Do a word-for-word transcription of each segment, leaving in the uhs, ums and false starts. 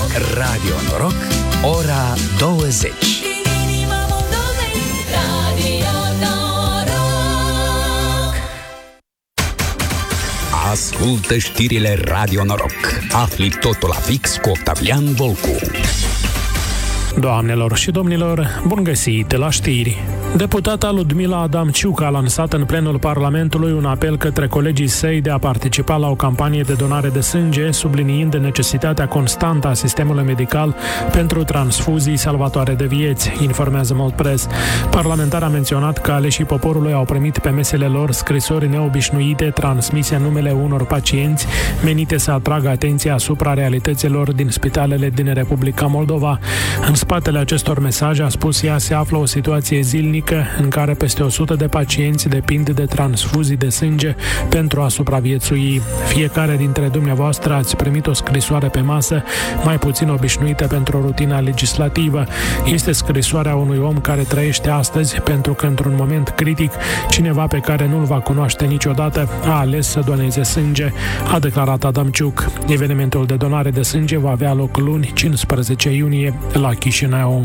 Radio Noroc, ora douăzeci. Ascultă știrile Radio Noroc. Afli totul la fix cu Octavian Volcu. Doamnelor și domnilor, bun găsit la știri! Deputata Ludmila Adamciuc a lansat în plenul Parlamentului un apel către colegii săi de a participa la o campanie de donare de sânge, subliniind necesitatea constantă a sistemului medical pentru transfuzii salvatoare de vieți, informează Moldpress. Parlamentar a menționat că aleșii poporului au primit pe mesele lor scrisori neobișnuite transmise în numele unor pacienți, menite să atragă atenția asupra realităților din spitalele din Republica Moldova. În spatele acestor mesaje, a spus ea, se află o situație zilnică în care peste o sută de pacienți depind de transfuzii de sânge pentru a supraviețui. Fiecare dintre dumneavoastră ați primit o scrisoare pe masă, mai puțin obișnuită pentru rutina legislativă. Este scrisoarea unui om care trăiește astăzi pentru că într-un moment critic, cineva pe care nu-l va cunoaște niciodată a ales să doneze sânge, a declarat Adamciuc. Evenimentul de donare de sânge va avea loc luni, cincisprezece iunie, la Chișinău.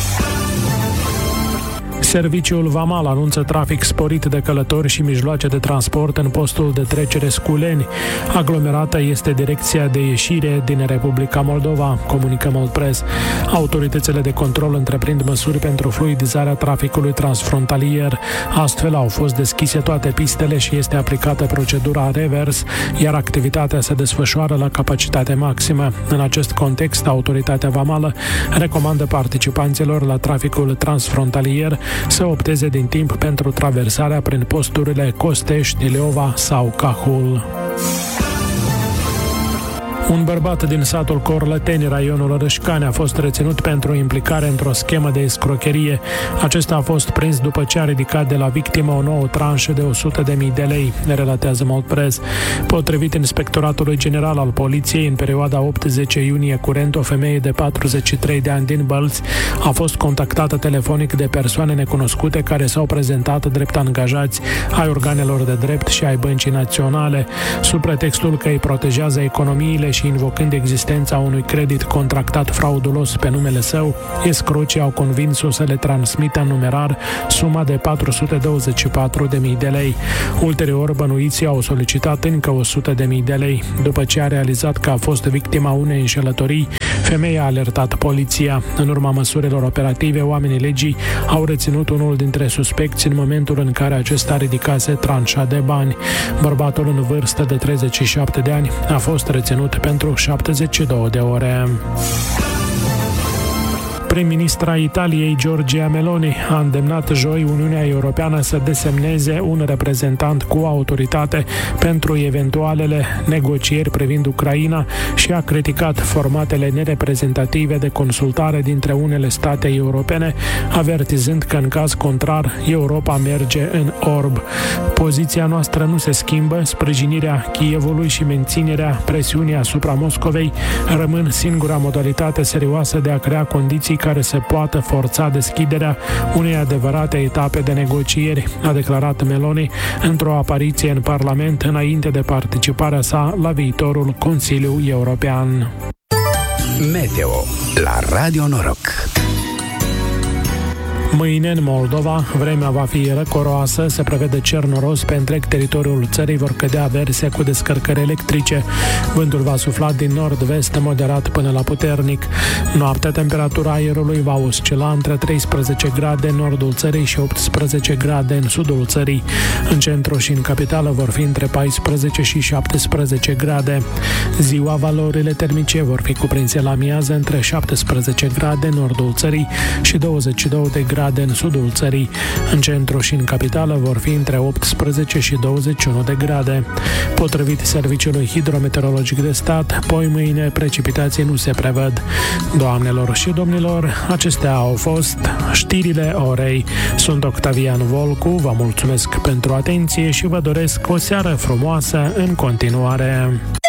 Serviciul Vamal anunță trafic sporit de călători și mijloace de transport în postul de trecere Sculeni. Aglomerată este direcția de ieșire din Republica Moldova, comunică Moldpress. Autoritățile de control întreprind măsuri pentru fluidizarea traficului transfrontalier. Astfel au fost deschise toate pistele și este aplicată procedura revers, iar activitatea se desfășoară la capacitate maximă. În acest context, autoritatea vamală recomandă participanților la traficul transfrontalier să opteze din timp pentru traversarea prin posturile Costești, Leova sau Cahul. Un bărbat din satul Corlăteni, raionul Râșcani, a fost reținut pentru implicare într-o schemă de escrocherie. Acesta a fost prins după ce a ridicat de la victimă o nouă tranșă de o sută de mii de lei, relatează Moldpress. Potrivit Inspectoratului General al Poliției, în perioada opt-zece iunie curent, o femeie de patruzeci și trei de ani din Bălți a fost contactată telefonic de persoane necunoscute care s-au prezentat drept angajați ai organelor de drept și ai Băncii Naționale, sub pretextul că îi protejează economiile și invocând existența unui credit contractat fraudulos pe numele său, escrocii au convins-o să le transmită în numerar suma de patru sute douăzeci și patru de mii de lei. Ulterior, bănuiții au solicitat încă o sută de mii de lei. După ce a realizat că a fost victima unei înșelătorii, femeia a alertat poliția. În urma măsurilor operative, oamenii legii au reținut unul dintre suspecți în momentul în care acesta ridicase tranșa de bani. Bărbatul în vârstă de treizeci și șapte de ani a fost reținut pentru șaptezeci și două de ore. Prim-ministra Italiei, Giorgia Meloni, a îndemnat joi Uniunea Europeană să desemneze un reprezentant cu autoritate pentru eventualele negocieri privind Ucraina și a criticat formatele nereprezentative de consultare dintre unele state europene, avertizând că în caz contrar Europa merge în orb. Poziția noastră nu se schimbă, sprijinirea Kievului și menținerea presiunii asupra Moscovei rămân singura modalitate serioasă de a crea condiții care să poată forța deschiderea unei adevărate etape de negocieri, a declarat Meloni într-o apariție în Parlament înainte de participarea sa la viitorul Consiliu European. Meteo la Radio Noroc. Mâine, în Moldova, vremea va fi răcoroasă, se prevede cer noros pe întreg teritoriul țării, vor cădea averse cu descărcări electrice. Vântul va sufla din nord-vest moderat până la puternic. Noaptea, temperatura aerului va oscila între treisprezece grade în nordul țării și optsprezece grade în sudul țării. În centru și în capitală vor fi între paisprezece și șaptesprezece grade. Ziua, valorile termice vor fi cuprinse la miază între șaptesprezece grade în nordul țării și douăzeci și două de grade în sudul țării. În centru și în capitală vor fi între optsprezece și douăzeci și unu de grade. Potrivit Serviciului Hidrometeorologic de Stat, poi mâine precipitații nu se prevăd. Doamnelor și domnilor, acestea au fost știrile orei. Sunt Octavian Volcu, vă mulțumesc pentru atenție și vă doresc o seară frumoasă în continuare.